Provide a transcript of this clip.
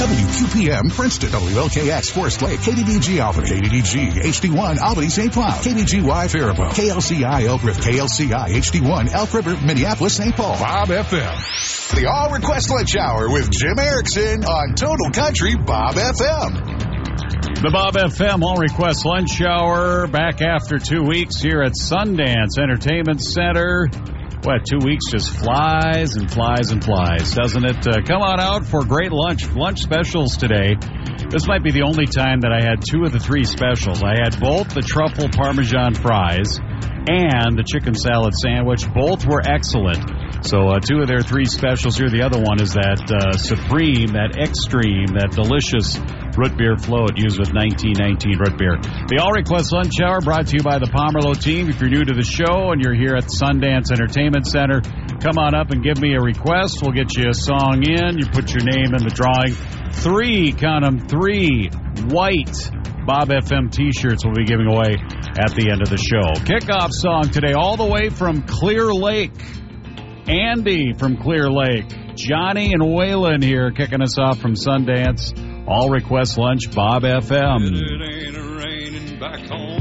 WQPM Princeton, WLKX Forest Lake, KDDG Albany, KDDG HD1 Albany St. Cloud, KDGY Faribault, KLCI Elk River, KLCI HD1 Elk River, Minneapolis St. Paul, Bob FM. The All Request Lunch Hour with Jim Erickson on Total Country Bob FM. The Bob FM All Request Lunch Hour back after 2 weeks here at Sundance Entertainment Center. What, 2 weeks just flies and flies and flies, doesn't it? Come on out for great lunch specials today. This might be the only time that I had 2 of the 3 specials. I had both the truffle parmesan fries and the chicken salad sandwich. Both were excellent. So 2 of their 3 specials here. The other one is that Supreme, that Extreme, that delicious root beer float used with 1919 root beer. The All Request Lunch Hour brought to you by the Pomerleau team. If you're new to the show and you're here at Sundance Entertainment Center, come on up and give me a request. We'll get you a song in. You put your name in the drawing. 3, count them, 3 white Bob FM T-shirts we'll be giving away at the end of the show. Kickoff song today all the way from Clear Lake. Andy from Clear Lake. Johnny and Waylon here kicking us off from Sundance. All Request Lunch, Bob FM. It ain't raining back home.